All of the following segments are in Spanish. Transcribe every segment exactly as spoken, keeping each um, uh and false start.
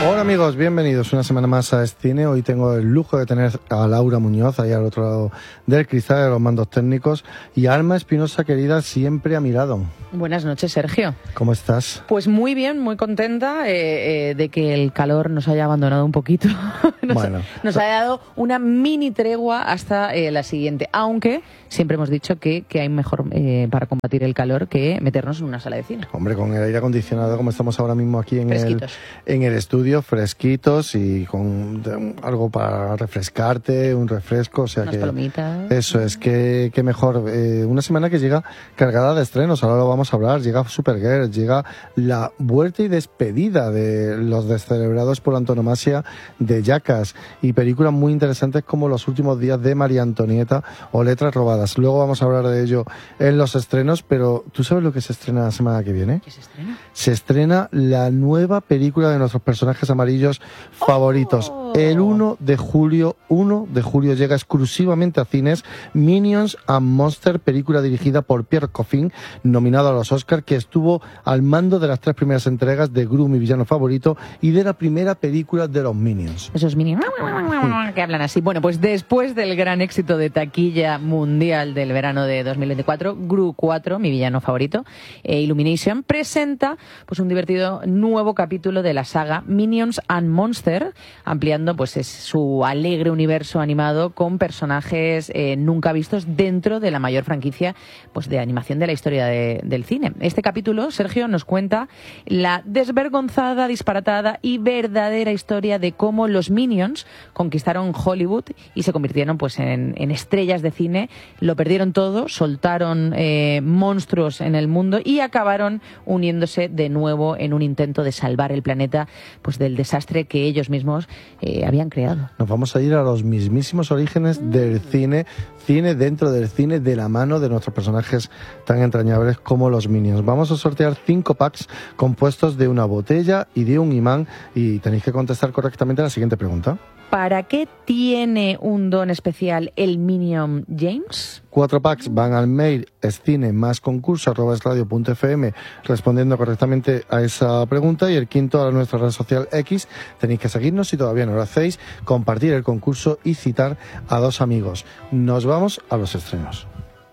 Hola amigos, bienvenidos una semana más a Escine. Hoy tengo el lujo de tener a Laura Muñoz ahí al otro lado del cristal de los mandos técnicos y a Alma Espinosa, querida, siempre a mi lado. Buenas noches, Sergio. ¿Cómo estás? Pues muy bien, muy contenta eh, eh, de que el calor nos haya abandonado un poquito. nos, bueno. nos haya dado una mini tregua hasta eh, la siguiente, aunque siempre hemos dicho que, que hay mejor eh, para combatir el calor que meternos en una sala de cine. Hombre, con el aire acondicionado como estamos ahora mismo aquí en, el, en el estudio, fresquitos y con de, algo para refrescarte, un refresco, o sea Unas que palomitas. Eso es, que, que mejor. Eh, una semana que llega cargada de estrenos, ahora lo vamos a hablar, llega Supergirl, llega la vuelta y despedida de los descelebrados por antonomasia de Jackass y películas muy interesantes como Los últimos días de María Antonieta o Letras robadas. Luego vamos a hablar de ello en los estrenos, pero ¿tú sabes lo que se estrena la semana que viene? ¿Qué se estrena? Se estrena la nueva película de nuestros personajes amarillos favoritos. ¡Oh! El uno de julio, uno de julio llega exclusivamente a cines Minions and Monsters, película dirigida por Pierre Coffin, nominado a los Oscars, que estuvo al mando de las tres primeras entregas de Gru, mi villano favorito, y de la primera película de los Minions. Esos Minions que hablan así. Bueno, pues después del gran éxito de taquilla mundial del verano de dos mil veinticuatro, Gru cuatro, mi villano favorito, e Illumination, presenta pues un divertido nuevo capítulo de la saga Minions and Monsters, ampliando pues es su alegre universo animado con personajes eh, nunca vistos dentro de la mayor franquicia pues de animación de la historia de, del cine. Este capítulo, Sergio, nos cuenta la desvergonzada, disparatada y verdadera historia de cómo los Minions conquistaron Hollywood y se convirtieron pues en, en estrellas de cine, lo perdieron todo, soltaron eh, monstruos en el mundo y acabaron uniéndose de nuevo en un intento de salvar el planeta pues del desastre que ellos mismos eh, habían creado. Nos vamos a ir a los mismísimos orígenes mm. del cine, cine dentro del cine, de la mano de nuestros personajes tan entrañables como los Minions. Vamos a sortear cinco packs compuestos de una botella y de un imán y tenéis que contestar correctamente a la siguiente pregunta. ¿Para qué tiene un don especial el Minion James? Cuatro packs van al mail escine más concurso arroba esradio punto f m respondiendo correctamente a esa pregunta, y el quinto a nuestra red social X. Tenéis que seguirnos si todavía no lo hacéis, compartir el concurso y citar a dos amigos. Nos vamos a los estrenos.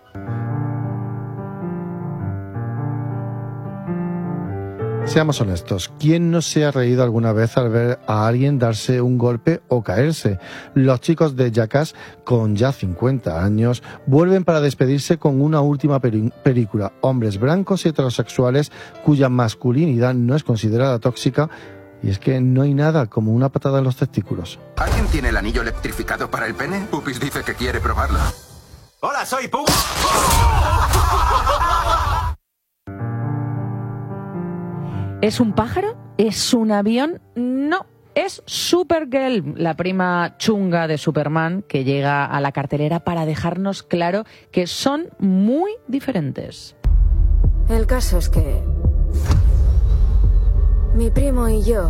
Seamos honestos, ¿quién no se ha reído alguna vez al ver a alguien darse un golpe o caerse? Los chicos de Jackass, con ya cincuenta años, vuelven para despedirse con una última peri- película, hombres blancos y heterosexuales cuya masculinidad no es considerada tóxica, y es que no hay nada como una patada en los testículos. ¿Alguien tiene el anillo electrificado para el pene? Pupis dice que quiere probarlo. ¡Hola, soy Pup! ¿Es un pájaro? ¿Es un avión? No, es Supergirl, la prima chunga de Superman, que llega a la cartelera para dejarnos claro que son muy diferentes. El caso es que mi primo y yo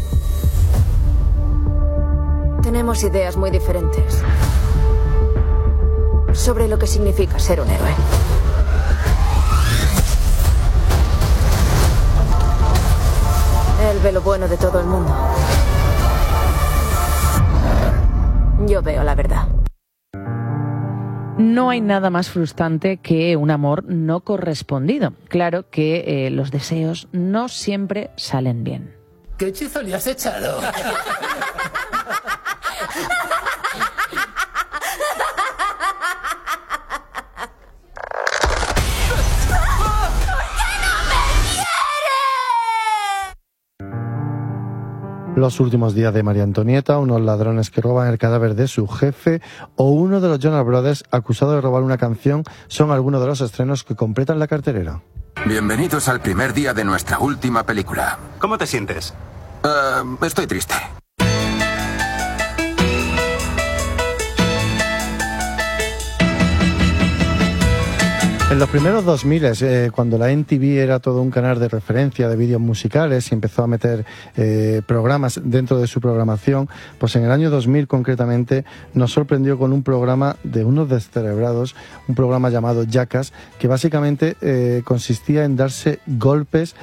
tenemos ideas muy diferentes sobre lo que significa ser un héroe. Él ve lo bueno de todo el mundo. Yo veo la verdad. No hay nada más frustrante que un amor no correspondido. Claro que eh, los deseos no siempre salen bien. ¿Qué hechizo le has echado? Los últimos días de María Antonieta, unos ladrones que roban el cadáver de su jefe o uno de los Jonas Brothers acusado de robar una canción son algunos de los estrenos que completan la cartelera. Bienvenidos al primer día de nuestra última película. ¿Cómo te sientes? Uh, estoy triste. En los primeros dos mil, eh, cuando la M T V era todo un canal de referencia de vídeos musicales y empezó a meter eh, programas dentro de su programación, pues en el año dos mil concretamente nos sorprendió con un programa de unos descerebrados, un programa llamado Jackass, que básicamente eh, consistía en darse golpes,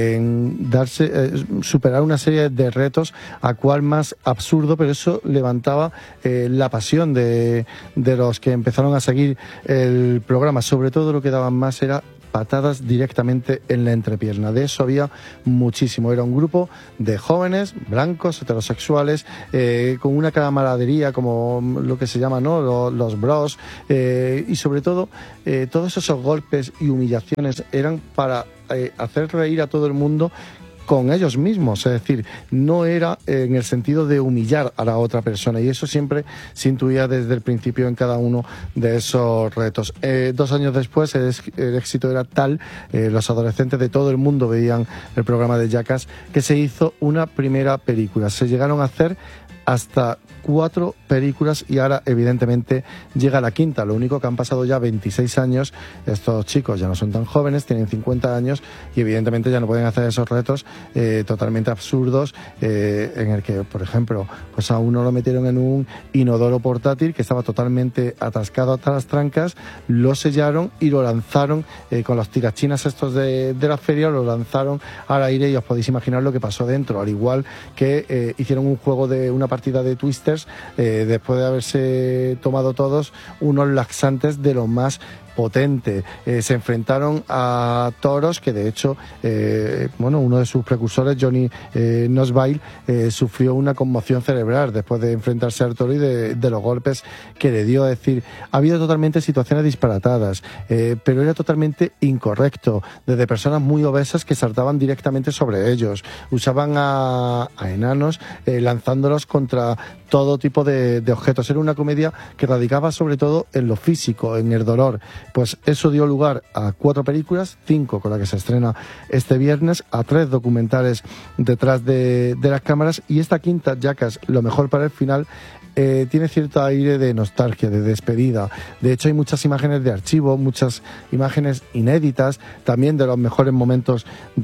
en darse, eh, superar una serie de retos, a cual más absurdo, pero eso levantaba eh, la pasión de, de los que empezaron a seguir el programa. Sobre todo lo que daban más era patadas directamente en la entrepierna. De eso había muchísimo. Era un grupo de jóvenes, blancos, heterosexuales, eh, con una camaradería, como lo que se llama, ¿no?, los, los bros, eh, y sobre todo, eh, todos esos golpes y humillaciones eran para eh, hacer reír a todo el mundo con ellos mismos, es decir, no era en el sentido de humillar a la otra persona, y eso siempre se intuía desde el principio en cada uno de esos retos. Eh, dos años después el, el éxito era tal, eh, los adolescentes de todo el mundo veían el programa de Jackass, que se hizo una primera película. Se llegaron a hacer hasta cuatro películas y ahora evidentemente llega la quinta. Lo único que han pasado ya veintiséis años, estos chicos ya no son tan jóvenes, tienen cincuenta años y evidentemente ya no pueden hacer esos retos eh, totalmente absurdos, eh, en el que, por ejemplo, pues a uno lo metieron en un inodoro portátil que estaba totalmente atascado hasta las trancas, lo sellaron y lo lanzaron eh, con los tirachinas estos de, de la feria, lo lanzaron al aire y os podéis imaginar lo que pasó dentro, al igual que eh, hicieron un juego de una partida de Twister, eh, después de haberse tomado todos unos laxantes de lo más potente. Eh, se enfrentaron a toros que de hecho eh, bueno, uno de sus precursores, Johnny eh, Knoxville, eh, sufrió una conmoción cerebral después de enfrentarse al toro y de, de los golpes que le dio. Es decir, ha habido totalmente situaciones disparatadas, eh, pero era totalmente incorrecto, desde personas muy obesas que saltaban directamente sobre ellos, usaban a, a enanos eh, lanzándolos contra todo tipo de, de objetos. Era una comedia que radicaba sobre todo en lo físico, en el dolor. Pues eso dio lugar a cuatro películas, cinco con la que se estrena este viernes, a tres documentales detrás de, de las cámaras, y esta quinta, Jackass, lo mejor para el final, Eh, tiene cierto aire de nostalgia, de despedida. De hecho hay muchas imágenes de archivo, muchas imágenes inéditas, también de los mejores momentos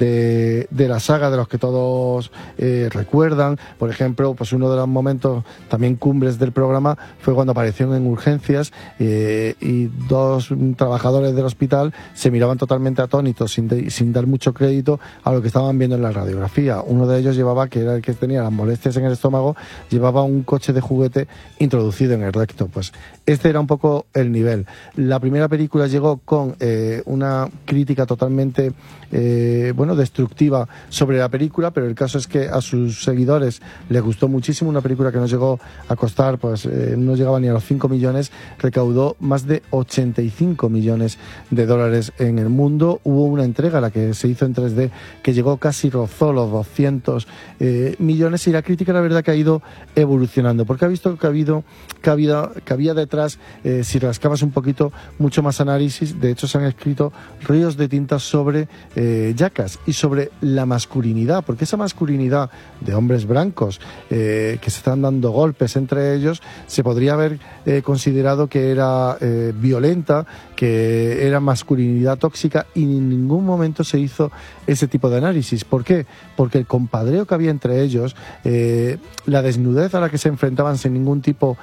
de, de la saga, de los que todos eh, recuerdan. Por ejemplo, pues uno de los momentos también cumbres del programa fue cuando aparecieron en urgencias eh, y dos trabajadores del hospital se miraban totalmente atónitos, sin, de, sin dar mucho crédito a lo que estaban viendo en la radiografía. Uno de ellos llevaba, que era el que tenía las molestias en el estómago, llevaba un coche de juguete introducido en el recto. Pues este era un poco el nivel. La primera película llegó con eh, una crítica totalmente eh, bueno, destructiva sobre la película, pero el caso es que a sus seguidores les gustó muchísimo. Una película que no llegó a costar, pues eh, no llegaba ni a los cinco millones, recaudó más de ochenta y cinco millones de dólares en el mundo. Hubo una entrega, la que se hizo en tres D, que llegó casi, rozó los doscientos eh, millones, y la crítica, la verdad, que ha ido evolucionando, porque ha visto que ha habido, que había, que había detrás, eh, si rascabas un poquito, mucho más análisis. De hecho, se han escrito ríos de tinta sobre eh, Jackass y sobre la masculinidad, porque esa masculinidad de hombres blancos eh, que se están dando golpes entre ellos, se podría haber eh, considerado que era eh, violenta, que era masculinidad tóxica, y en ningún momento se hizo ese tipo de análisis. ¿Por qué? Porque el compadreo que había entre ellos, eh, la desnudez a la que se enfrentaban sin ningún tipo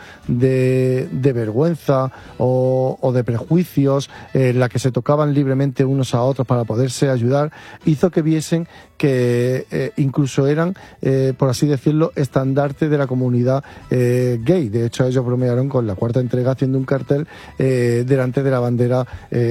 de, de vergüenza o, o de prejuicios, en eh, la que se tocaban libremente unos a otros para poderse ayudar, hizo que viesen que eh, incluso eran, eh, por así decirlo, estandarte de la comunidad eh, gay. De hecho, ellos bromearon con la cuarta entrega haciendo un cartel eh, delante de la bandera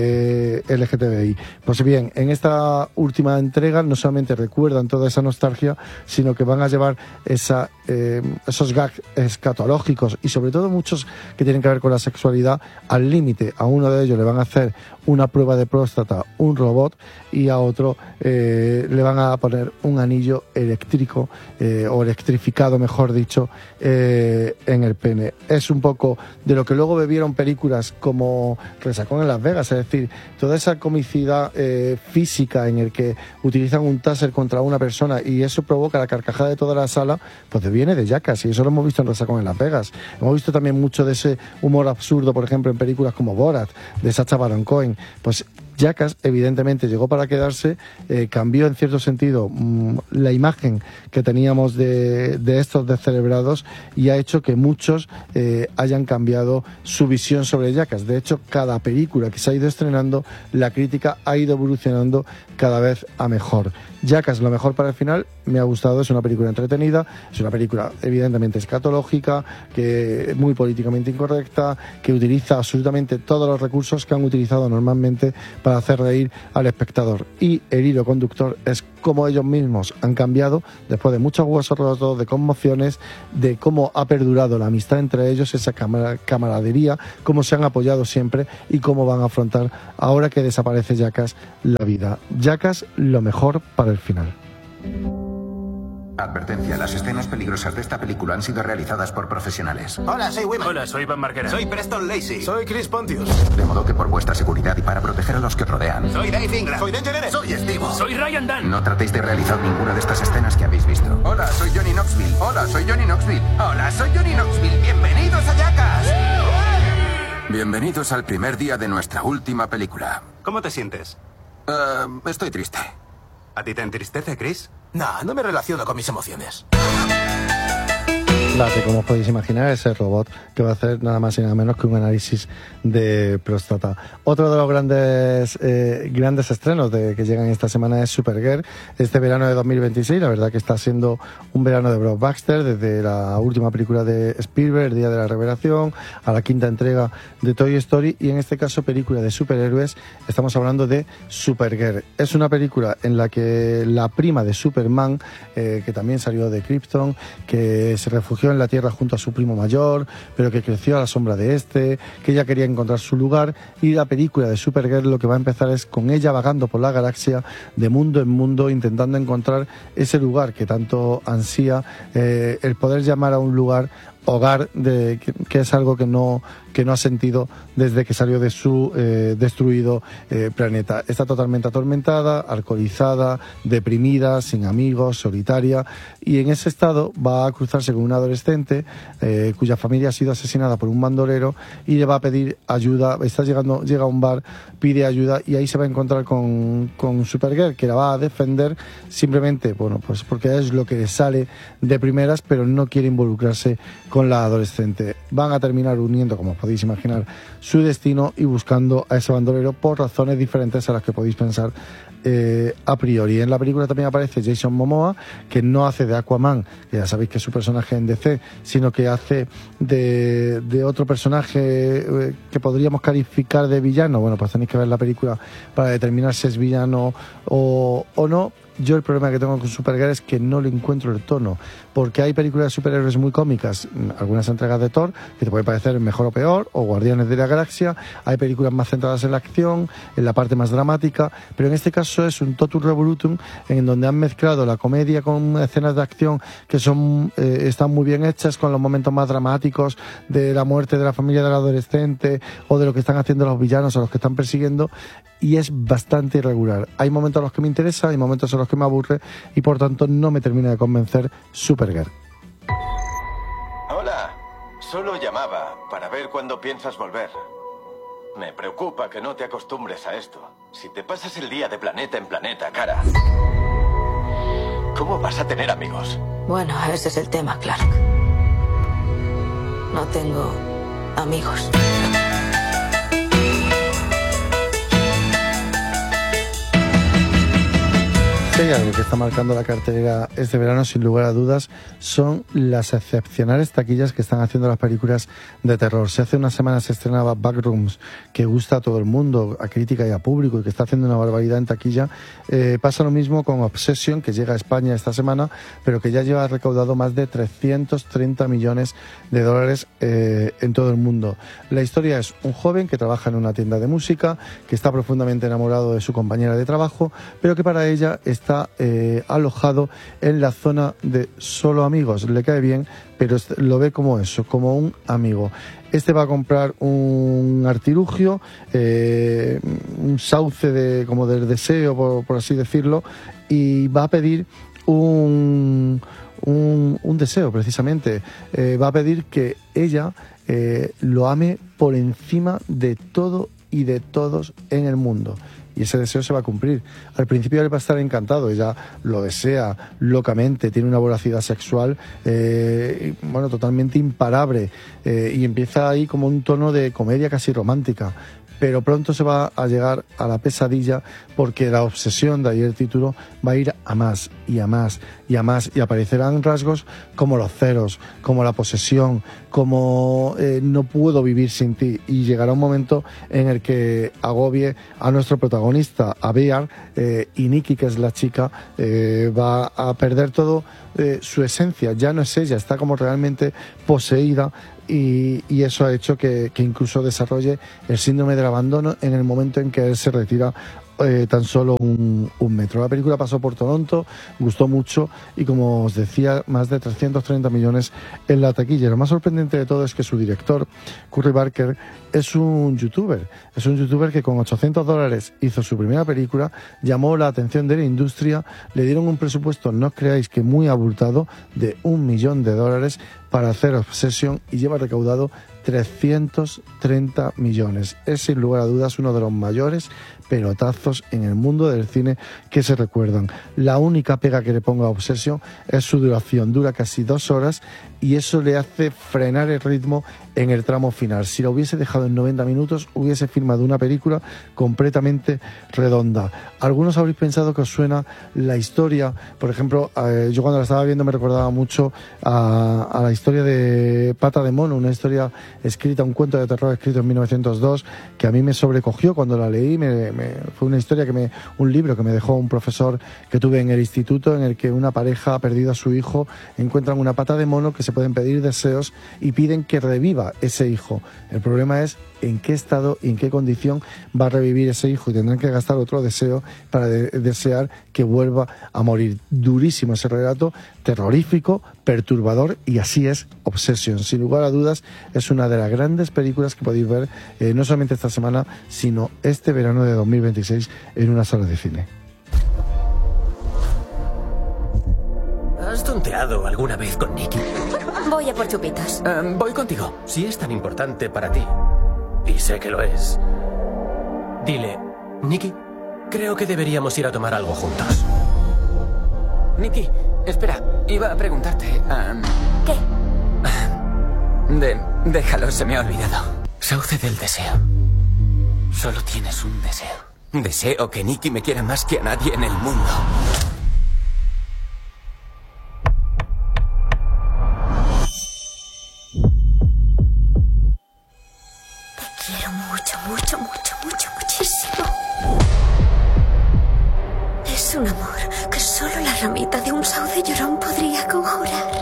eh, L G T B I. Pues bien, en esta última entrega no solamente recuerdan toda esa nostalgia, sino que van a llevar esa, eh, esos gags escatológicos y sobre todo muchos que tienen que ver con la sexualidad al límite. A uno de ellos le van a hacer una prueba de próstata, un robot, y a otro eh, le van a poner un anillo eléctrico eh, o electrificado, mejor dicho, eh, en el pene. Es un poco de lo que luego bebieron películas como Resacón en Las Vegas, es decir, toda esa comicidad eh, física en el que utilizan un taser contra una persona y eso provoca la carcajada de toda la sala, pues viene de Jackass, y eso lo hemos visto en Resacón en Las Vegas. Vegas. Hemos visto también mucho de ese humor absurdo, por ejemplo, en películas como Borat, de Sacha Baron Cohen. Pues Jackass evidentemente llegó para quedarse, eh, cambió en cierto sentido mmm, la imagen que teníamos de, de estos descerebrados y ha hecho que muchos eh, hayan cambiado su visión sobre Jackass. De hecho, cada película que se ha ido estrenando, la crítica ha ido evolucionando cada vez a mejor. Jackass, lo mejor para el final, me ha gustado, es una película entretenida, es una película evidentemente escatológica, que es muy políticamente incorrecta, que utiliza absolutamente todos los recursos que han utilizado normalmente para hacer reír al espectador. Y el hilo conductor es cómo ellos mismos han cambiado después de muchos huesos rotos, de conmociones, de cómo ha perdurado la amistad entre ellos, esa camaradería, cómo se han apoyado siempre y cómo van a afrontar, ahora que desaparece Jackass, la vida. Jackass, lo mejor para el final. Advertencia, las escenas peligrosas de esta película han sido realizadas por profesionales. Hola, soy Wiman. Hola, soy Van Markera. Soy Preston Lacey. Soy Chris Pontius. De modo que por vuestra seguridad y para proteger a los que os rodean, Soy Dave Ingram. Soy Danger Eren. Soy Steve. Soy Ryan Dunn. no tratéis de realizar ninguna de estas escenas que habéis visto. Hola, soy Johnny Knoxville. Hola, soy Johnny Knoxville. Hola, soy Johnny Knoxville. Bienvenidos a Jackass. Bienvenidos al primer día de nuestra última película. ¿Cómo te sientes? Uh, estoy triste. ¿A ti te entristece, Chris? No, no me relaciono con mis emociones. Late, como os podéis imaginar, ese robot que va a hacer nada más y nada menos que un análisis de próstata. Otro de los grandes eh, grandes estrenos de, que llegan esta semana es Supergirl. Este verano de dos mil veintiséis, la verdad que está siendo un verano de blockbuster, desde la última película de Spielberg, El Día de la Revelación, a la quinta entrega de Toy Story, y en este caso película de superhéroes. Estamos hablando de Supergirl. Es una película en la que la prima de Superman, eh, que también salió de Krypton, que se refugió en la Tierra junto a su primo mayor, pero que creció a la sombra de este, que ella quería encontrar su lugar, y la película de Supergirl lo que va a empezar es con ella vagando por la galaxia, de mundo en mundo, intentando encontrar ese lugar que tanto ansía, eh, el poder llamar a un lugar hogar, de, que, que es algo que no, que no ha sentido desde que salió de su eh, destruido eh, planeta. Está totalmente atormentada, alcoholizada, deprimida, sin amigos, solitaria, y en ese estado va a cruzarse con una adolescente eh, cuya familia ha sido asesinada por un bandolero y le va a pedir ayuda. Está llegando, llega a un bar, pide ayuda, y ahí se va a encontrar con, con Supergirl, que la va a defender simplemente, bueno, pues porque es lo que le sale de primeras, pero no quiere involucrarse con la adolescente. Van a terminar uniendo, como podéis imaginar, su destino y buscando a ese bandolero por razones diferentes a las que podéis pensar eh, a priori. En la película también aparece Jason Momoa, que no hace de Aquaman, que ya sabéis que es su personaje en D C, sino que hace de, de otro personaje eh, que podríamos calificar de villano. Bueno, pues tenéis que ver la película para determinar si es villano o, o no. Yo el problema que tengo con Supergirl es que no le encuentro el tono, porque hay películas de superhéroes muy cómicas, algunas entregas de Thor, que te puede parecer mejor o peor, o Guardianes de la Galaxia, hay películas más centradas en la acción, en la parte más dramática, pero en este caso es un totum revolutum en donde han mezclado la comedia con escenas de acción que son eh, están muy bien hechas, con los momentos más dramáticos de la muerte de la familia del adolescente o de lo que están haciendo los villanos o los que están persiguiendo, y es bastante irregular. Hay momentos en los que me interesa, hay momentos en los que me aburre, y por tanto no me termina de convencer Supergirl. Hola, solo llamaba para ver cuándo piensas volver. Me preocupa que no te acostumbres a esto. Si te pasas el día de planeta en planeta, cara, ¿cómo vas a tener amigos? Bueno, ese es el tema, Clark. No tengo amigos. Si hay algo que está marcando la cartelera este verano, sin lugar a dudas, son las excepcionales taquillas que están haciendo las películas de terror. Si hace unas semanas se estrenaba Backrooms, que gusta a todo el mundo, a crítica y a público, y que está haciendo una barbaridad en taquilla, eh, pasa lo mismo con Obsession, que llega a España esta semana, pero que ya lleva recaudado más de trescientos treinta millones de dólares eh, en todo el mundo. La historia es un joven que trabaja en una tienda de música, que está profundamente enamorado de su compañera de trabajo, pero que para ella está eh, alojado en la zona de solo amigos. Le cae bien, pero lo ve como eso, como un amigo. Este va a comprar un artilugio, eh, un sauce de, como del deseo, por, por así decirlo, y va a pedir un, un, un deseo precisamente. Eh, va a pedir que ella eh, lo ame por encima de todo y de todos en el mundo. Y ese deseo se va a cumplir. Al principio él va a estar encantado, ella lo desea locamente, tiene una voracidad sexual eh, bueno, totalmente imparable, eh, y empieza ahí como un tono de comedia casi romántica. Pero pronto se va a llegar a la pesadilla, porque la obsesión, de ahí el título, va a ir a más y a más y a más, y aparecerán rasgos como los celos, como la posesión, como eh, no puedo vivir sin ti, y llegará un momento en el que agobie a nuestro protagonista, a Bear, eh, y Nikki, que es la chica, eh, va a perder todo eh, su esencia, ya no es ella, está como realmente poseída. Y, y eso ha hecho que, que incluso desarrolle el síndrome del abandono en el momento en que él se retira eh, tan solo un, un metro. La película pasó por Toronto, gustó mucho y, como os decía, más de trescientos treinta millones en la taquilla. Lo más sorprendente de todo es que su director, Curry Barker, es un youtuber. Es un youtuber que con ochocientos dólares hizo su primera película, llamó la atención de la industria, le dieron un presupuesto, no os creáis que muy abultado, de un millón de dólares para hacer Obsession, y lleva recaudado trescientos treinta millones. Es sin lugar a dudas uno de los mayores pelotazos en el mundo del cine que se recuerdan. La única pega que le pongo a Obsession es su duración, dura casi dos horas, y eso le hace frenar el ritmo en el tramo final. Si lo hubiese dejado en noventa minutos, hubiese filmado una película completamente redonda. Algunos habréis pensado que os suena la historia, por ejemplo, eh, yo cuando la estaba viendo me recordaba mucho a, a la historia de Pata de Mono, una historia escrita, un cuento de terror escrito en mil novecientos dos, que a mí me sobrecogió cuando la leí. Me, me, fue una historia que me, un libro que me dejó un profesor que tuve en el instituto, en el que una pareja ha perdido a su hijo, encuentran una pata de mono que se pueden pedir deseos y piden que reviva ese hijo. El problema es en qué estado y en qué condición va a revivir ese hijo, y tendrán que gastar otro deseo para de- desear que vuelva a morir. Durísimo ese relato, terrorífico, perturbador, y así es Obsession. Sin lugar a dudas, es una de las grandes películas que podéis ver eh, no solamente esta semana, sino este verano de dos mil veintiséis en una sala de cine. ¿Has tonteado alguna vez con Nikki? Voy a por chupitos. Eh, voy contigo. Si es tan importante para ti, y sé que lo es, dile, Nikki, creo que deberíamos ir a tomar algo juntos. Nikki, espera, iba a preguntarte... Um, ¿Qué? de... Déjalo, se me ha olvidado. Sauce del deseo. Solo tienes un deseo. Deseo que Nikki me quiera más que a nadie en el mundo. Quiero mucho, mucho, mucho, mucho, muchísimo. Es un amor que solo la ramita de un sauce llorón podría conjurar.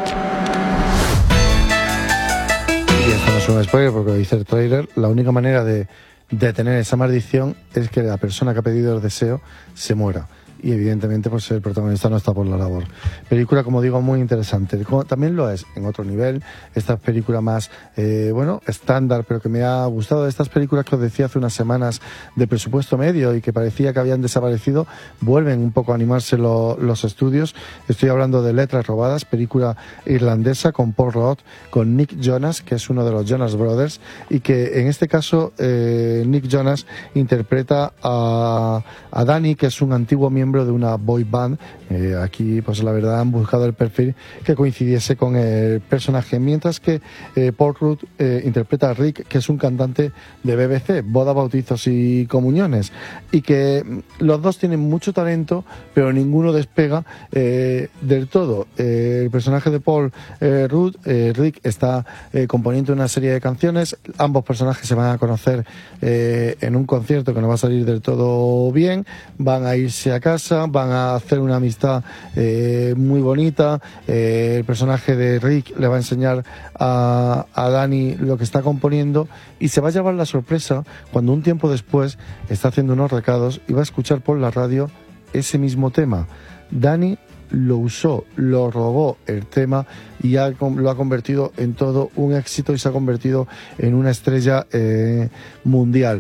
Y esto no es un spoiler porque lo dice el tráiler. La única manera de detener esa maldición es que la persona que ha pedido el deseo se muera. Y evidentemente pues el protagonista no está por la labor. Película, como digo, muy interesante. Como también lo es en otro nivel, esta película más, eh, bueno, estándar, pero que me ha gustado, de estas películas que os decía hace unas semanas de presupuesto medio y que parecía que habían desaparecido, vuelven un poco a animarse lo, los estudios. Estoy hablando de Letras Robadas, película irlandesa con Paul Rudd, con Nick Jonas, que es uno de los Jonas Brothers, y que en este caso eh, Nick Jonas interpreta a, a Danny, que es un antiguo miembro de una boy band. Eh, aquí pues la verdad han buscado el perfil que coincidiese con el personaje, mientras que eh, Paul Rudd eh, interpreta a Rick, que es un cantante de B B C, bodas, bautizos y comuniones, y que los dos tienen mucho talento, pero ninguno despega eh, del todo. Eh, el personaje de Paul eh, Rudd, eh, Rick, está eh, componiendo una serie de canciones. Ambos personajes se van a conocer eh, en un concierto que no va a salir del todo bien, van a irse a casa, van a hacer una amistad eh, muy bonita. Eh, el personaje de Rick le va a enseñar a, a Danny lo que está componiendo, y se va a llevar la sorpresa cuando un tiempo después está haciendo unos recados y va a escuchar por la radio ese mismo tema. Danny lo usó, lo robó el tema y ha, lo ha convertido en todo un éxito y se ha convertido en una estrella eh, mundial.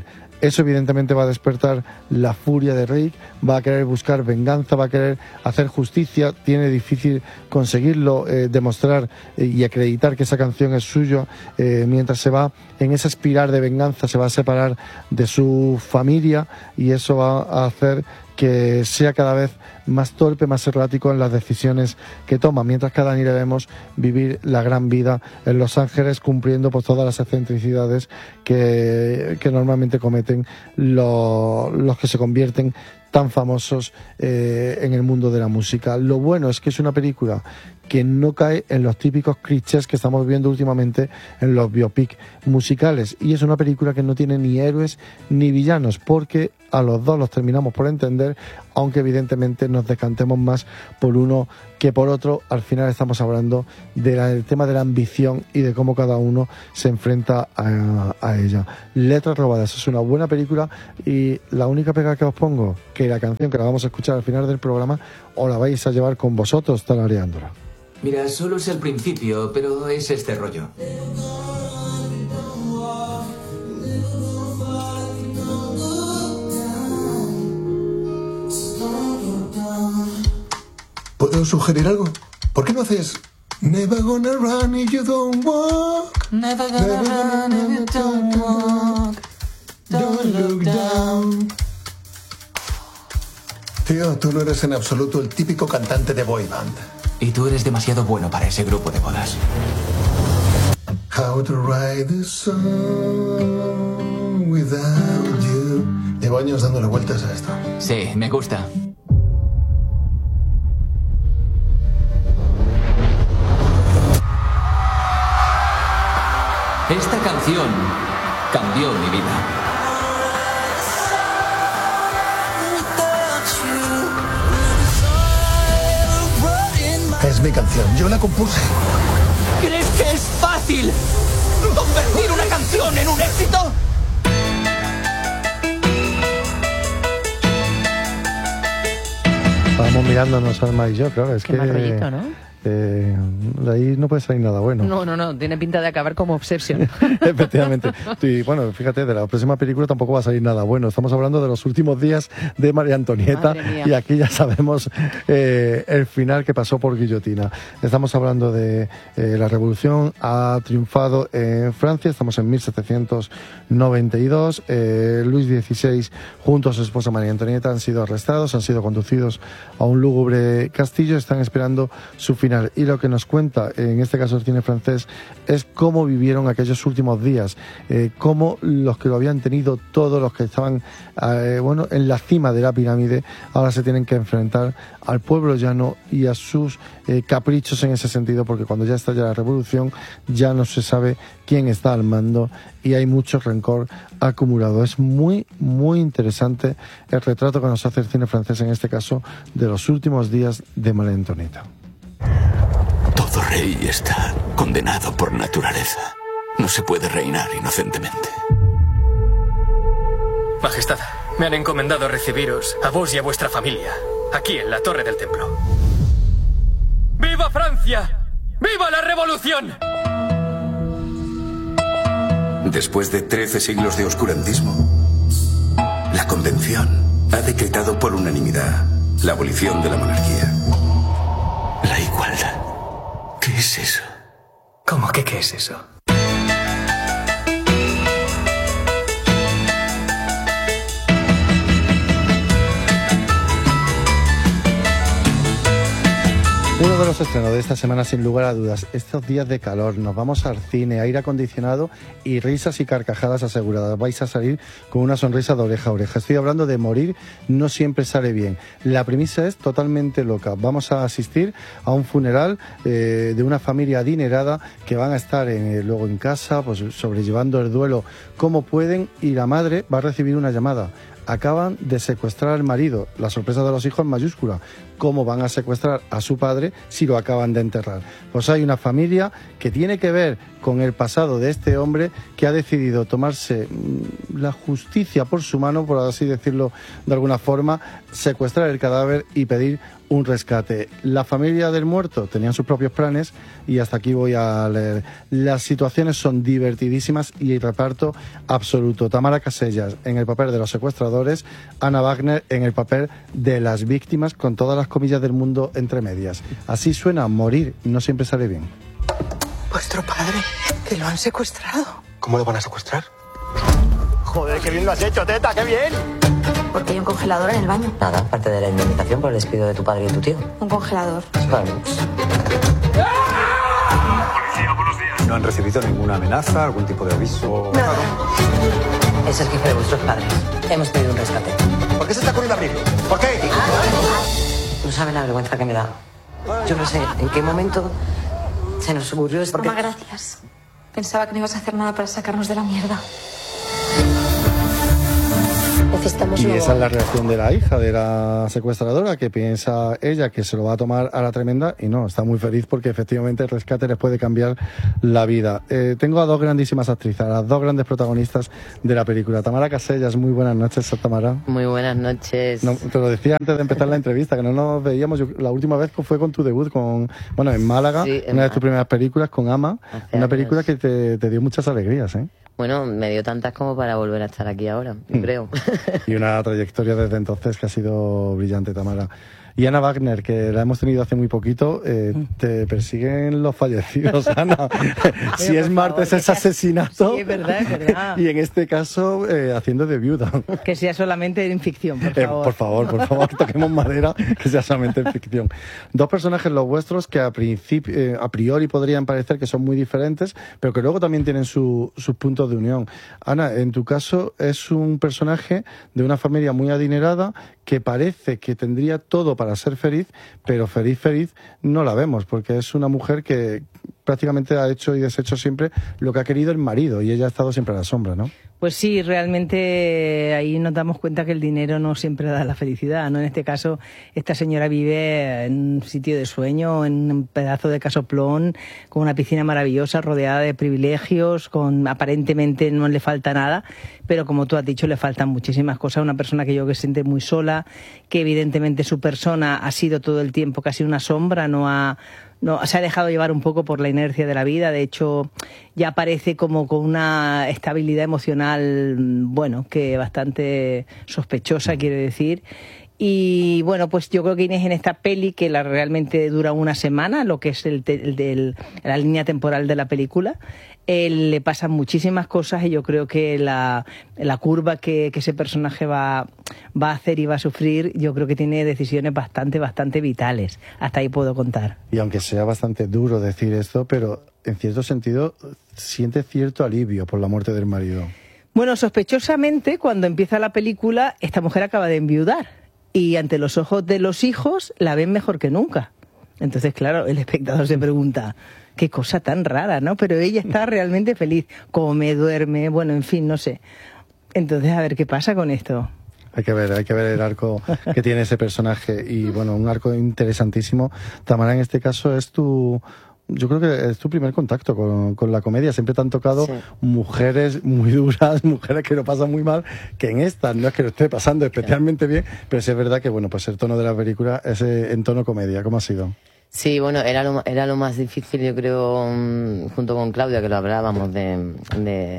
Eso evidentemente va a despertar la furia de Rick, va a querer buscar venganza, va a querer hacer justicia, tiene difícil conseguirlo, eh, demostrar eh, y acreditar que esa canción es suya, eh, mientras se va en esa espiral de venganza, se va a separar de su familia y eso va a hacer que sea cada vez más torpe, más errático en las decisiones que toma, mientras que a Dani le vemos vivir la gran vida en Los Ángeles, cumpliendo pues todas las excentricidades que, que normalmente cometen los, los que se convierten tan famosos eh, en el mundo de la música. Lo bueno es que es una película que no cae en los típicos clichés que estamos viendo últimamente en los biopic musicales, y es una película que no tiene ni héroes ni villanos, porque a los dos los terminamos por entender, aunque evidentemente nos decantemos más por uno que por otro. Al final estamos hablando del tema de la ambición y de cómo cada uno se enfrenta a, a ella. Letras robadas es una buena película, y la única pega que os pongo, que la canción que la vamos a escuchar al final del programa os la vais a llevar con vosotros tarareándola. Mira, solo es el principio, pero es este rollo. ¿Puedo sugerir algo? ¿Por qué no haces Never gonna run if you don't walk? Never gonna, Never gonna run if you don't walk. Don't look down. Tío, tú no eres en absoluto el típico cantante de boy band. Y tú eres demasiado bueno para ese grupo de bodas. How to write the song without you. Llevo años dándole vueltas a esto. Sí, me gusta. Esta canción cambió mi vida. Es mi canción, yo la compuse. ¿Crees que es fácil convertir una canción en un éxito? Estábamos mirándonos, Alma y yo, claro, es Qué que... mal rollito, ¿no? Eh, de ahí no puede salir nada bueno. No, no, no, tiene pinta de acabar como Obsession. Efectivamente. Y bueno, fíjate, de la próxima película tampoco va a salir nada bueno. Estamos hablando de los últimos días de María Antonieta, y aquí ya sabemos eh, el final que pasó por guillotina. Estamos hablando de eh, la revolución ha triunfado en Francia, estamos en mil setecientos noventa y dos. Eh, Luis dieciséis junto a su esposa María Antonieta han sido arrestados, han sido conducidos a un lúgubre castillo, están esperando su final. Y lo que nos cuenta, en este caso el cine francés, es cómo vivieron aquellos últimos días, eh, cómo los que lo habían tenido, todos los que estaban eh, bueno, en la cima de la pirámide, ahora se tienen que enfrentar al pueblo llano y a sus eh, caprichos en ese sentido, porque cuando ya estalla la revolución ya no se sabe quién está al mando y hay mucho rencor acumulado. Es muy, muy interesante el retrato que nos hace el cine francés, en este caso, de los últimos días de María Antonieta. Todo rey está condenado por naturaleza. No se puede reinar inocentemente. Majestad, me han encomendado recibiros a vos y a vuestra familia, aquí en la Torre del Templo. ¡Viva Francia! ¡Viva la Revolución! Después de trece siglos de oscurantismo, la Convención ha decretado por unanimidad la abolición de la monarquía. La igualdad. ¿Qué es eso? ¿Cómo que qué es eso? Uno de los estrenos de esta semana, sin lugar a dudas, estos días de calor, nos vamos al cine, aire acondicionado y risas y carcajadas aseguradas. Vais a salir con una sonrisa de oreja a oreja. Estoy hablando de Morir no siempre sale bien. La premisa es totalmente loca. Vamos a asistir a un funeral eh, de una familia adinerada que van a estar en, eh, luego en casa, pues sobrellevando el duelo como pueden, y la madre va a recibir una llamada. Acaban de secuestrar al marido. La sorpresa de los hijos en mayúscula. cómo van a secuestrar a su padre si lo acaban de enterrar. Pues hay una familia que tiene que ver con el pasado de este hombre que ha decidido tomarse la justicia por su mano, por así decirlo de alguna forma, secuestrar el cadáver y pedir un rescate. La familia del muerto tenían sus propios planes y hasta aquí voy a leer. Las situaciones son divertidísimas y el reparto absoluto. Tamara Casellas en el papel de los secuestradores, Anna Wagner en el papel de las víctimas, con todas las comillas del mundo entre medias. Así suena Morir, no siempre sale bien. Vuestro padre, que lo han secuestrado. ¿Cómo lo van a secuestrar? Joder, qué bien lo has hecho, teta, qué bien. Porque hay un congelador en el baño. Nada, aparte de la indemnización por el despido de tu padre y tu tío. Un congelador. Vale. Policía, buenos días. ¿No han recibido ninguna amenaza, algún tipo de aviso? Nada. Es el jefe de vuestros padres. Hemos pedido un rescate. ¿Por qué se está ocurriendo abrirlo? ¿Por qué? No sabe la vergüenza que me da. Yo no sé en qué momento se nos ocurrió esto. Mamá, gracias. Pensaba que no ibas a hacer nada para sacarnos de la mierda. Necesitamos Y luego... esa es la reacción de la hija de la secuestradora, que piensa ella que se lo va a tomar a la tremenda y no, está muy feliz porque efectivamente el rescate les puede cambiar la vida. Eh, tengo a dos grandísimas actrices, a las dos grandes protagonistas de la película. Tamara Casellas, muy buenas noches, Tamara. Muy buenas noches. No, te lo decía antes de empezar la entrevista, que no nos veíamos. Yo, la última vez fue con tu debut, con bueno en Málaga, sí, en una de tus primeras películas, con Ama, Hace una años. película que te, te dio muchas alegrías, ¿eh? Bueno, me dio tantas como para volver a estar aquí ahora, yo Mm. creo. Y una trayectoria desde entonces que ha sido brillante, Tamara. Y Anna Wagner, que la hemos tenido hace muy poquito, eh, te persiguen los fallecidos, Ana. Si es martes es asesinato. Sí, es verdad, es verdad. Y en este caso, eh, haciendo de viuda. Que sea solamente en ficción, por Eh, favor. por favor, por favor, toquemos madera, que sea solamente en ficción. Dos personajes, los vuestros, que a principio, eh, a priori podrían parecer que son muy diferentes, pero que luego también tienen su- sus puntos de unión. Ana, en tu caso, es un personaje de una familia muy adinerada que parece que tendría todo para ser feliz, pero feliz, feliz no la vemos, porque es una mujer que prácticamente ha hecho y deshecho siempre lo que ha querido el marido, y ella ha estado siempre a la sombra, ¿no? Pues sí, realmente ahí nos damos cuenta que el dinero no siempre da la felicidad, ¿no? En este caso, esta señora vive en un sitio de sueño, en un pedazo de casoplón, con una piscina maravillosa, rodeada de privilegios, con aparentemente no le falta nada, pero como tú has dicho, le faltan muchísimas cosas. Una persona que yo que se siente muy sola, que evidentemente su persona ha sido todo el tiempo casi una sombra, no ha... No, se ha dejado llevar un poco por la inercia de la vida. De hecho, ya parece como con una estabilidad emocional, bueno, que bastante sospechosa, quiero decir. Y bueno, pues yo creo que Inés en esta peli, que la realmente dura una semana, lo que es el, te- el del- la línea temporal de la película, eh, le pasan muchísimas cosas y yo creo que la, la curva que, que ese personaje va, va a hacer y va a sufrir, yo creo que tiene decisiones bastante, bastante vitales. Hasta ahí puedo contar. Y aunque sea bastante duro decir esto, pero en cierto sentido siente cierto alivio por la muerte del marido. Bueno, sospechosamente, cuando empieza la película, esta mujer acaba de enviudar y ante los ojos de los hijos la ven mejor que nunca. Entonces, claro, el espectador se pregunta, qué cosa tan rara, ¿no? Pero ella está realmente feliz, come, duerme, bueno, en fin, no sé. Entonces, a ver qué pasa con esto. Hay que ver, hay que ver el arco que tiene ese personaje y bueno, un arco interesantísimo. Tamara, en este caso es tu, yo creo que es tu primer contacto con, con la comedia. Siempre te han tocado Sí. mujeres muy duras, mujeres que lo pasan muy mal, que en esta no es que lo esté pasando especialmente bien, pero sí es verdad que bueno, pues el tono de la película es eh, en tono comedia. ¿Cómo ha sido? Sí, bueno, era lo, era lo más difícil, yo creo, mm, junto con Claudia, que lo hablábamos, de, de,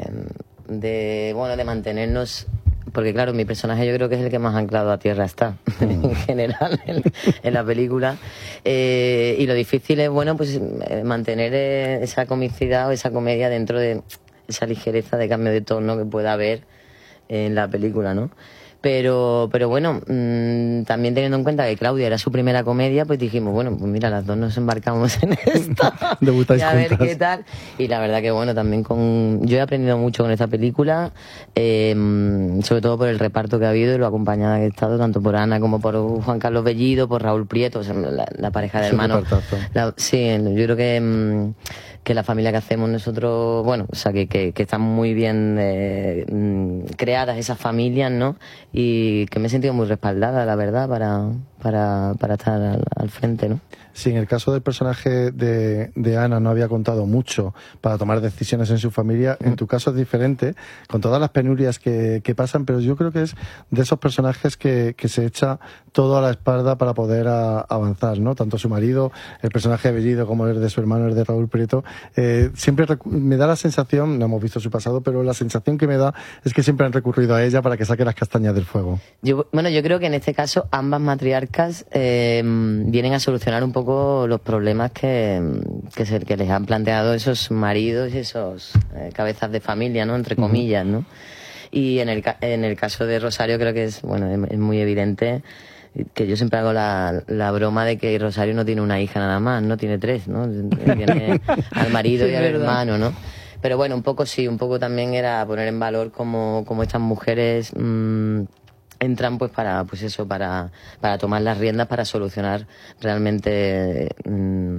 de, bueno, de mantenernos, porque claro, mi personaje yo creo que es el que más anclado a tierra está, en general, en, en la película. Eh, y lo difícil es, bueno, pues eh, mantener eh, esa comicidad o esa comedia dentro de esa ligereza de cambio de tono que pueda haber en la película, ¿no? Pero, pero bueno, mmm, también teniendo en cuenta que Claudia era su primera comedia, pues dijimos, bueno, pues mira, las dos nos embarcamos en esto. Debutáis y a ver juntas. qué tal. Y la verdad que bueno, también con... Yo he aprendido mucho con esta película, eh, sobre todo por el reparto que ha habido y lo acompañada que he estado, tanto por Ana como por Juan Carlos Bellido, por Raúl Prieto, o sea, la, la pareja de Es un hermanos. repartazo. La- sí, yo creo que... mmm, que la familia que hacemos nosotros, bueno, o sea, que, que, que están muy bien eh, mm, creadas esas familias, ¿no? Y que me he sentido muy respaldada, la verdad, para, para, para estar al, al frente, ¿no? Si en el caso del personaje de, de Ana no había contado mucho para tomar decisiones en su familia, en tu caso es diferente, con todas las penurias que, que pasan, pero yo creo que es de esos personajes que, que se echa todo a la espalda para poder a, avanzar, ¿no? Tanto su marido, el personaje de Bellido, como el de su hermano, el de Raúl Prieto, eh, siempre recu- me da la sensación, no hemos visto su pasado, pero la sensación que me da es que siempre han recurrido a ella para que saque las castañas del fuego. Yo, bueno, yo creo que en este caso ambas matriarcas eh, vienen a solucionar un poco los problemas que, que, se, que les han planteado esos maridos y esos eh, cabezas de familia, ¿no? Entre comillas, ¿no? Y en el, en el caso de Rosario creo que es, bueno, es, es muy evidente que yo siempre hago la, la broma de que Rosario no tiene una hija nada más, no tiene tres, ¿no? Tiene al marido sí, y al verdad. hermano, ¿no? Pero bueno, un poco sí, un poco también era poner en valor cómo, cómo estas mujeres mmm, entran pues para pues eso para para tomar las riendas para solucionar realmente mmm,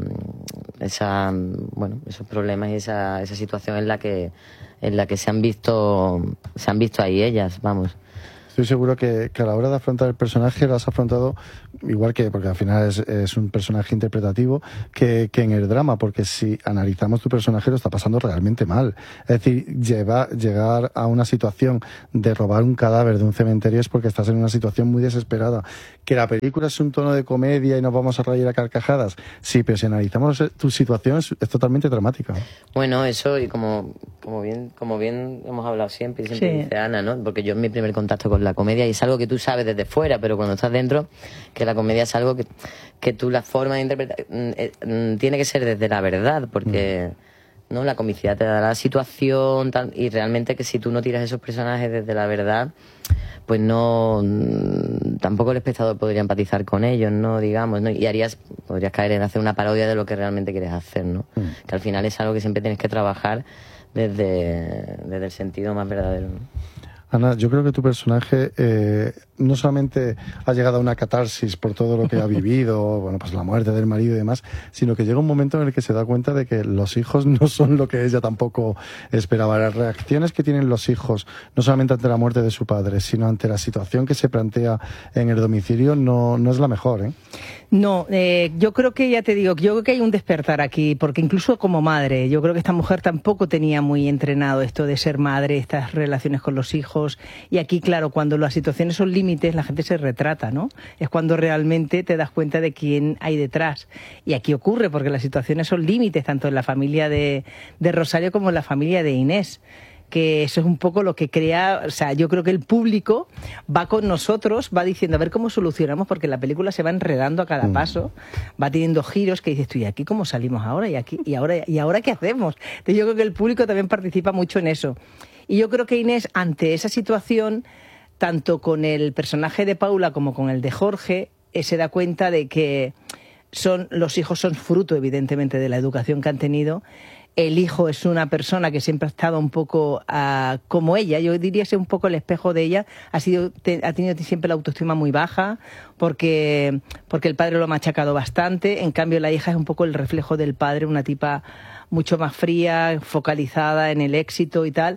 esa bueno esos problemas y esa esa situación en la que en la que se han visto se han visto ahí ellas, vamos. Estoy seguro que, que a la hora de afrontar el personaje lo has afrontado igual que, porque al final es, es un personaje interpretativo, que, que en el drama, porque si analizamos tu personaje lo está pasando realmente mal. Es decir, lleva, llegar a una situación de robar un cadáver de un cementerio es porque estás en una situación muy desesperada. Que la película es un tono de comedia y nos vamos a reír a carcajadas, sí, pero si analizamos tu situación es, es totalmente dramática. Bueno, eso y como, como bien como bien hemos hablado siempre y siempre sí. Dice Ana, ¿no? Porque yo en mi primer contacto con la comedia y es algo que tú sabes desde fuera, pero cuando estás dentro, que la comedia es algo que, que tú la forma de interpretar eh, eh, tiene que ser desde la verdad, porque mm. no la comicidad te da la situación tan, y realmente que si tú no tiras esos personajes desde la verdad, pues no tampoco el espectador podría empatizar con ellos, no digamos, ¿no? Y harías podrías caer en hacer una parodia de lo que realmente quieres hacer, ¿no? Mm. Que al final es algo que siempre tienes que trabajar desde, desde el sentido más verdadero, ¿no? Ana, yo creo que tu personaje eh, no solamente ha llegado a una catarsis por todo lo que ha vivido, bueno, pues la muerte del marido y demás, sino que llega un momento en el que se da cuenta de que los hijos no son lo que ella tampoco esperaba. Las reacciones que tienen los hijos, no solamente ante la muerte de su padre, sino ante la situación que se plantea en el domicilio, no, no es la mejor, ¿eh? No, eh, yo creo que, ya te digo, yo creo que hay un despertar aquí, porque incluso como madre, yo creo que esta mujer tampoco tenía muy entrenado esto de ser madre, estas relaciones con los hijos, y aquí, claro, cuando las situaciones son límites, la gente se retrata, ¿no? Es cuando realmente te das cuenta de quién hay detrás. Y aquí ocurre, porque las situaciones son límites, tanto en la familia de, de Rosario como en la familia de Inés. Que eso es un poco lo que crea, o sea, yo creo que el público va con nosotros, va diciendo a ver cómo solucionamos, porque la película se va enredando a cada paso, va teniendo giros que dices tú, ¿y aquí cómo salimos ahora? ¿Y aquí y ahora y ahora qué hacemos? Entonces yo creo que el público también participa mucho en eso. Y yo creo que Inés, ante esa situación, tanto con el personaje de Paula como con el de Jorge, eh, se da cuenta de que son los hijos son fruto, evidentemente, de la educación que han tenido. El hijo es una persona que siempre ha estado un poco uh, como ella, yo diría ser un poco el espejo de ella, ha sido te, ha tenido siempre la autoestima muy baja, porque, porque el padre lo ha machacado bastante, en cambio la hija es un poco el reflejo del padre, una tipa mucho más fría, focalizada en el éxito y tal,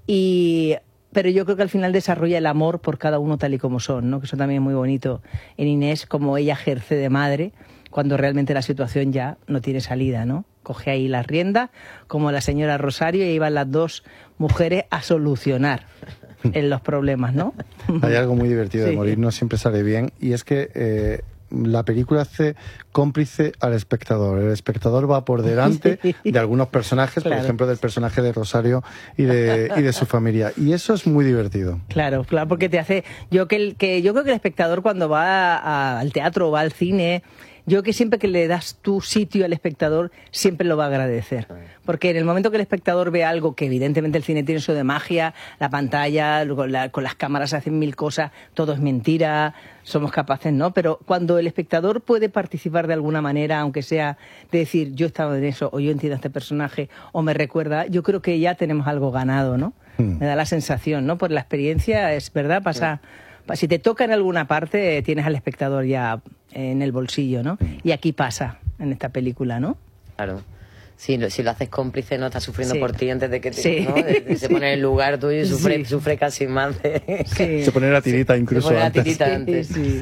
y... pero yo creo que al final desarrolla el amor por cada uno tal y como son, ¿no? Que eso también es muy bonito en Inés, como ella ejerce de madre, cuando realmente la situación ya no tiene salida, ¿no? Coge ahí las riendas, como la señora Rosario, y ahí van las dos mujeres a solucionar en los problemas, ¿no? Hay algo muy divertido de Sí. morir, no siempre sale bien, y es que eh, la película hace cómplice al espectador. El espectador va por delante sí. de algunos personajes, claro. por ejemplo, del personaje de Rosario y de, y de su familia. Y eso es muy divertido. Claro, claro, porque te hace... Yo, que el, que, yo creo que el espectador cuando va a, al teatro o va al cine... Yo que siempre que le das tu sitio al espectador, siempre lo va a agradecer. Porque en el momento que el espectador ve algo, que evidentemente el cine tiene eso de magia, la pantalla, con, la, con las cámaras se hacen mil cosas, todo es mentira, somos capaces, ¿no? Pero cuando el espectador puede participar de alguna manera, aunque sea de decir, yo he estado en eso, o yo entiendo a este personaje, o me recuerda, yo creo que ya tenemos algo ganado, ¿no? Mm. Me da la sensación, ¿no? Por la experiencia, es verdad, pasa... Sí. Si te toca en alguna parte, tienes al espectador ya en el bolsillo, ¿no? Y aquí pasa, en esta película, ¿no? Claro. Sí, si lo haces cómplice, no estás sufriendo Sí. por ti antes de que te, Sí. ¿no? De- de- se pone en el lugar tuyo y sufre, Sí. sufre casi más de... Sí. Se pone la tirita incluso Se pone la antes. tirita Sí, antes. sí.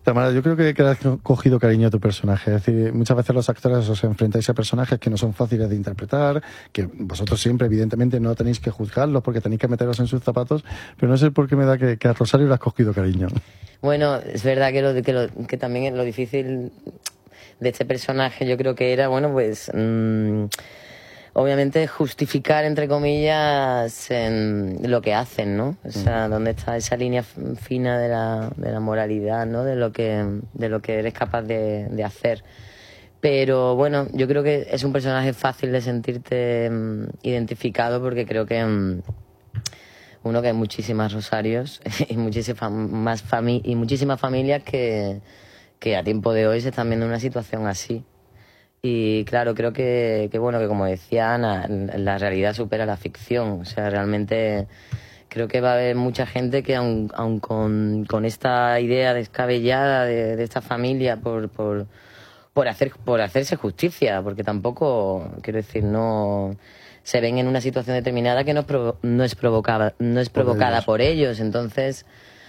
Tamara, yo creo que, que has cogido cariño a tu personaje. Es decir, muchas veces los actores os enfrentáis a personajes que no son fáciles de interpretar, que vosotros siempre, evidentemente, no tenéis que juzgarlos porque tenéis que meteros en sus zapatos, pero no sé por qué me da que, que a Rosario le has cogido cariño. Bueno, es verdad que, lo, que, lo, que también lo difícil de este personaje yo creo que era, bueno, pues... Mmm, obviamente justificar, entre comillas, en lo que hacen, ¿no? O sea, dónde está esa línea fina de la, de la moralidad, ¿no? De lo que, de lo que eres capaz de, de hacer. Pero bueno, yo creo que es un personaje fácil de sentirte um, identificado porque creo que um, uno que hay muchísimas Rosarios y muchísimas más fami y muchísimas familias que, que a tiempo de hoy se están viendo en una situación así. Y claro, creo que, que bueno, que como decía Ana, la realidad supera la ficción. O sea, realmente creo que va a haber mucha gente que aun, aun con, con esta idea descabellada de, de esta familia por, por, por, hacer, por hacerse justicia, porque tampoco, quiero decir, no se ven en una situación determinada que no es, provo no es provocada, no es provocada por ellos. Entonces...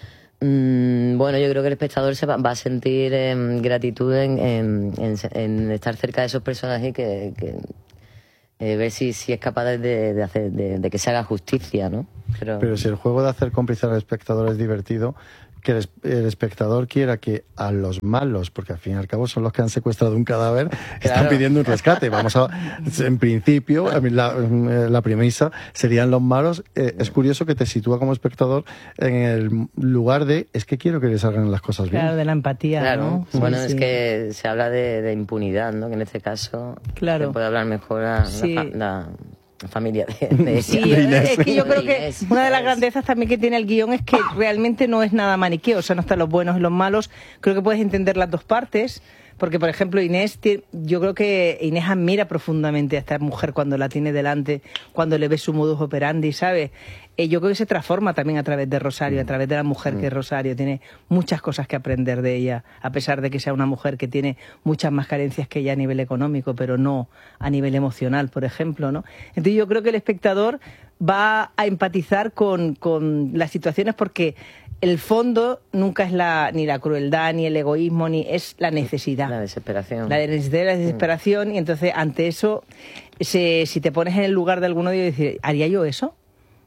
bueno, yo creo que el espectador se va, va a sentir eh, gratitud en, en, en, en estar cerca de esos personajes y que, que eh, ver si, si es capaz de, de, hacer, de, de que se haga justicia, ¿no? Pero, Pero si el juego de hacer cómplice al espectador es divertido, que el, el espectador quiera que a los malos, porque al fin y al cabo son los que han secuestrado un cadáver, claro, están pidiendo un rescate. Vamos a, en principio, la, la premisa serían los malos. Eh, es curioso que te sitúa como espectador en el lugar de, es que quiero que les hagan las cosas bien. Claro, de la empatía, claro, ¿no? Bueno, sí, es sí. que se habla de, de impunidad, ¿no? Que en este caso claro. se puede hablar mejor a sí. la, la familia de, de sí, es que yo creo que una de las grandezas también que tiene el guión es que realmente no es nada maniqueo, o sea, no están los buenos y los malos. Creo que puedes entender las dos partes, porque por ejemplo Inés, yo creo que Inés admira profundamente a esta mujer cuando la tiene delante, cuando le ve su modus operandi, ¿sabes? Eh, yo creo que se transforma también a través de Rosario, a través de la mujer que es Rosario. Tiene muchas cosas que aprender de ella, a pesar de que sea una mujer que tiene muchas más carencias que ella a nivel económico, pero no a nivel emocional, por ejemplo, ¿no? Entonces yo creo que el espectador va a empatizar con, con las situaciones porque el fondo nunca es la, ni la crueldad, ni el egoísmo, ni es la necesidad. La desesperación. La necesidad, la desesperación, y entonces ante eso, se, si te pones en el lugar de alguno de ellos y dices, ¿haría yo eso?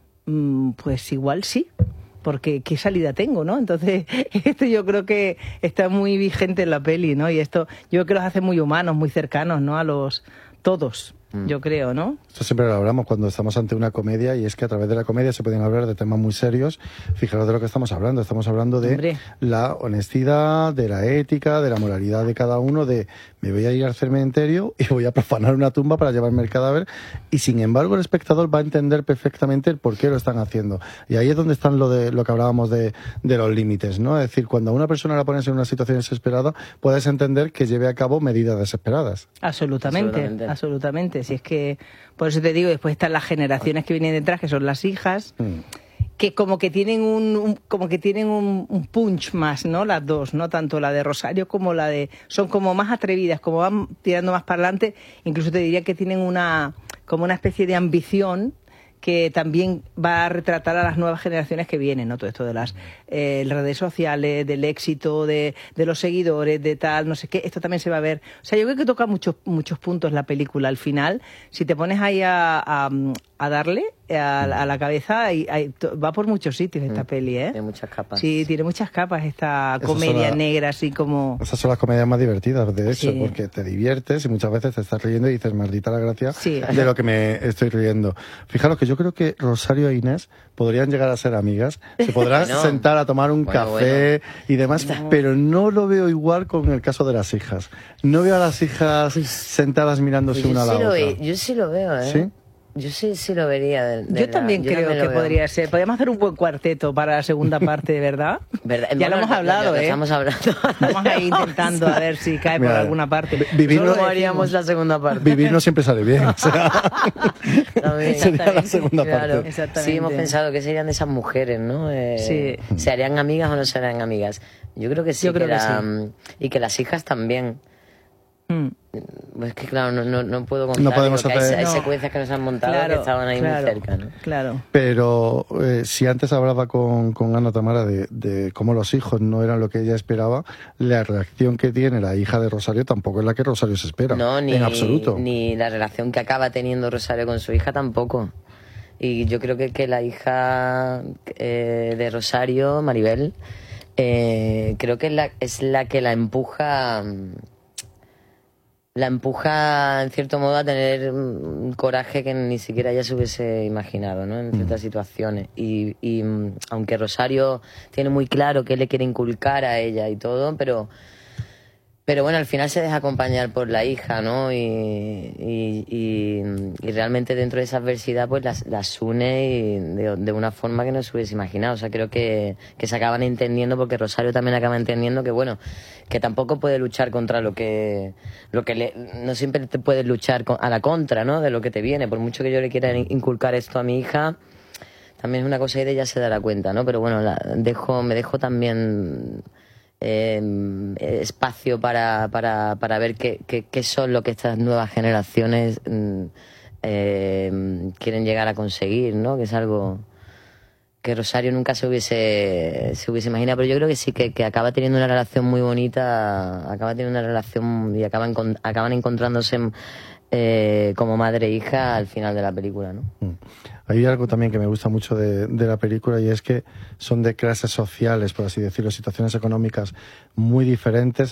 Pues igual sí, porque ¿qué salida tengo, no? Entonces, esto yo creo que está muy vigente en la peli, ¿no? Y esto yo creo que los hace muy humanos, muy cercanos, ¿no? A los todos, yo creo, ¿no? Esto siempre lo hablamos cuando estamos ante una comedia, y es que a través de la comedia se pueden hablar de temas muy serios. Fijaros de lo que estamos hablando. Estamos hablando de Hombre. la honestidad, de la ética, de la moralidad de cada uno, de me voy a ir al cementerio y voy a profanar una tumba para llevarme el cadáver, y sin embargo el espectador va a entender perfectamente el por qué lo están haciendo. Y ahí es donde están lo de lo que hablábamos de, de los límites, ¿no? Es decir, cuando a una persona la pones en una situación desesperada, puedes entender que lleve a cabo medidas desesperadas. Absolutamente, absolutamente. absolutamente. Si es que, por eso te digo, después están las generaciones que vienen detrás, que son las hijas, mm. que como que tienen un, un como que tienen un, un punch más, ¿no? Las dos, ¿no? Tanto la de Rosario como la de... Son como más atrevidas, como van tirando más para adelante. Incluso te diría que tienen una como una especie de ambición que también va a retratar a las nuevas generaciones que vienen, ¿no? Todo esto de las eh, redes sociales, del éxito, de, de los seguidores, de tal, no sé qué, esto también se va a ver. O sea, yo creo que toca muchos muchos puntos la película. Al final, si te pones ahí a, a, a darle a, a la cabeza, y, a, va por muchos sitios esta mm. peli, ¿eh? Tiene muchas capas. Sí, tiene muchas capas esta comedia la, negra, así como... Esas son las comedias más divertidas, de hecho, sí. porque te diviertes y muchas veces te estás riendo y dices, maldita la gracia sí. de lo que me estoy riendo. Fijaros que yo creo que Rosario e Inés podrían llegar a ser amigas, se podrán no. sentar a tomar un bueno, café bueno. y demás, pero no lo veo igual con el caso de las hijas. No veo a las hijas pues, sentadas mirándose pues una a la sí otra. Ve, yo sí lo veo, ¿eh? ¿Sí? Yo sí, sí lo vería. De, de yo la, también yo creo también que veo. podría ser. Podríamos hacer un buen cuarteto para la segunda parte, de verdad. ¿Verdad? Ya bueno, lo hemos hablado, lo, lo, ¿eh? Lo estamos hablando. Estamos ahí intentando a ver si cae Mira, por alguna parte. Vivir no haríamos la segunda parte. Vivir no siempre sale bien. O sea, sería la segunda claro, parte. Sí, hemos pensado que serían de esas mujeres, ¿no? Eh, sí. ¿Se harían amigas o no se harían amigas? Yo creo que sí. Yo creo que que la, sí. Y que las hijas también. Mm. Pues que claro, no, no, no puedo contar. No podemos digo, que hacer... Hay, hay no. secuencias que nos han montado Claro, que estaban ahí claro, muy cerca, ¿no? Claro. Pero eh, si antes hablaba con, con Ana Tamara de, de cómo los hijos no eran lo que ella esperaba, la reacción que tiene la hija de Rosario tampoco es la que Rosario se espera. No, ni, en absoluto. Ni la relación que acaba teniendo Rosario con su hija tampoco. Y yo creo que, que la hija eh, de Rosario, Maribel, eh, creo que es la, es la que la empuja... La empuja, en cierto modo, a tener un coraje que ni siquiera ella se hubiese imaginado, ¿no? En ciertas situaciones. Y, y aunque Rosario tiene muy claro qué le quiere inculcar a ella y todo, pero... Pero bueno, al final se deja acompañar por la hija, ¿no? Y, y, y, y realmente dentro de esa adversidad pues las, las une y de, de una forma que no se hubiese imaginado. O sea, creo que, que se acaban entendiendo porque Rosario también acaba entendiendo que, bueno, que tampoco puede luchar contra lo que... lo que le, no siempre te puedes luchar con, a la contra, ¿no? De lo que te viene. Por mucho que yo le quiera inculcar esto a mi hija, también es una cosa y de ella se dará cuenta, ¿no? Pero bueno, la, dejo, me dejo también... Eh, espacio para, para, para ver qué, qué, qué son lo que estas nuevas generaciones eh, quieren llegar a conseguir, ¿no? Que es algo que Rosario nunca se hubiese se hubiese imaginado, pero yo creo que sí, que, que acaba teniendo una relación muy bonita, acaba teniendo una relación y acaban, acaban encontrándose eh, como madre e hija al final de la película, ¿no? Hay algo también que me gusta mucho de, de la película y es que son de clases sociales, por así decirlo, situaciones económicas muy diferentes,